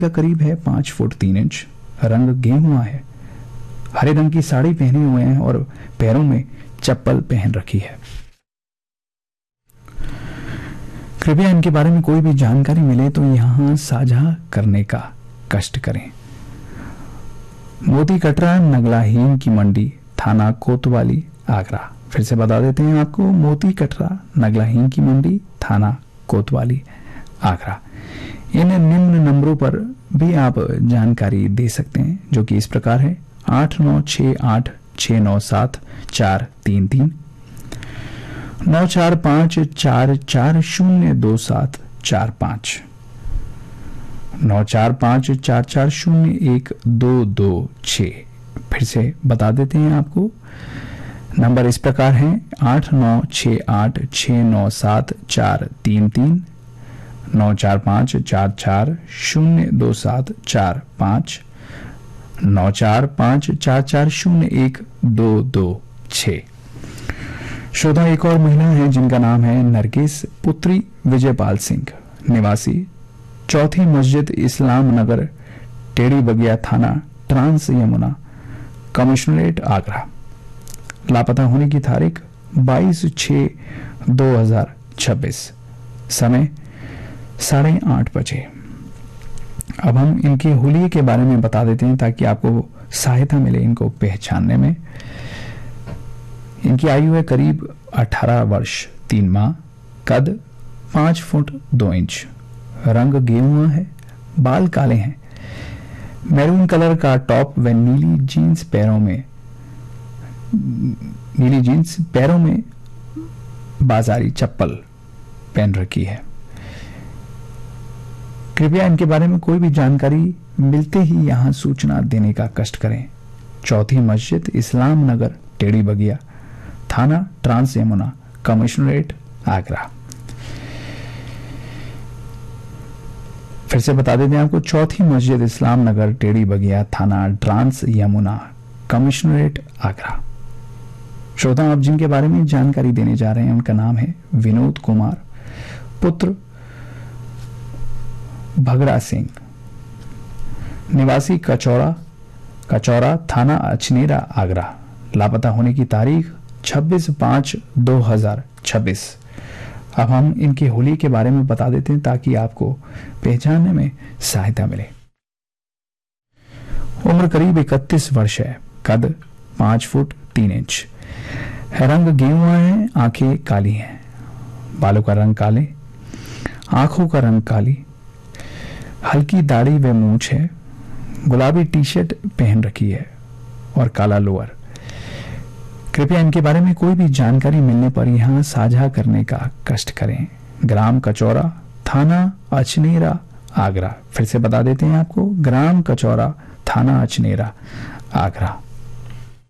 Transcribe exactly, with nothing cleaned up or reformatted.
का करीब है पांच फुट तीन इंच, रंग गेहुआ है, हरे रंग की साड़ी पहने हुए हैं और पैरों में चप्पल पहन रखी है। कृपया इनके बारे में कोई भी जानकारी मिले तो यहां साझा करने का कष्ट करें। मोती कटरा, नगला हींग की मंडी, थाना कोतवाली, आगरा। फिर से बता देते हैं आपको, मोती कटरा, नगला हींग की मंडी, थाना कोतवाली, आगरा। इन निम्न नंबरों पर भी आप जानकारी दे सकते हैं, जो कि इस प्रकार है: आठ नौ छः आठ छः नौ सात चार तीन तीन, नौ चार पाँच चार चार शून्य दो सात चार पाँच, नौ चार पाँच चार चार शून्य एक दो दो छः। फिर से बता देते हैं आपको, नंबर इस प्रकार हैं: आठ नौ छः आठ छः नौ सात चार तीन तीन, नौ चार पाँच चार चार शून्य दो सात चार पाँच, नौ चार पाँच चार चार शून्य एक दो दो छः। श्रोता, एक और महिला है जिनका नाम है नरगिस पुत्री विजयपाल सिंह, निवासी चौथी मस्जिद, इस्लाम नगर, टेढ़ी बगिया थाना, ट्रांस यमुना, कमिश्नरेट, आगरा। लापता होने की तारीख बाईस छः दो हजार छब्बीस, समय साढ़े आठ बजे। अब हम इनके हुलिये के बारे में बता देते हैं ताकि आपको सहायता मिले इनको पहचानने में। इनकी आयु है करीब अठारह वर्ष तीन माह, कद पांच फुट दो इंच, रंग गेहुआ है, बाल काले हैं, मैरून कलर का टॉप व नीली जीन्स पैरों में नीली जीन्स पैरों में बाजारी चप्पल पहन रखी है। कृपया इनके बारे में कोई भी जानकारी मिलते ही यहां सूचना देने का कष्ट करें। चौथी मस्जिद, इस्लाम नगर, टेढ़ी बगिया, थाना ट्रांस यमुना, कमिश्नरेट, आगरा। फिर से बता देते हैं आपको, चौथी मस्जिद, इस्लाम नगर, टेढ़ी बगिया, थाना ट्रांस यमुना, कमिश्नरेट, आगरा। श्रोता, आप जिनके बारे में जानकारी देने जा रहे हैं उनका नाम है विनोद कुमार पुत्र भगड़ा सिंह, निवासी कचौरा कचौरा थाना अचनेरा, आगरा। लापता होने की तारीख छब्बीस पाँच दो हजार छब्बीस। अब हम इनके होली के बारे में बता देते हैं ताकि आपको पहचानने में सहायता मिले। उम्र करीब इकतीस वर्ष है, कद पांच फुट तीन इंच, रंग गेहुआ है, आंखें काली हैं, बालों का रंग काले, आंखों का रंग काली, हल्की दाढ़ी व मूंछ है, गुलाबी टी शर्ट पहन रखी है और काला लोअर। कृपया इनके बारे में कोई भी जानकारी मिलने पर यहां साझा करने का कष्ट करें। ग्राम कचौरा, थाना अचनेरा, आगरा। फिर से बता देते हैं आपको, ग्राम कचौरा, थाना अचनेरा, आगरा।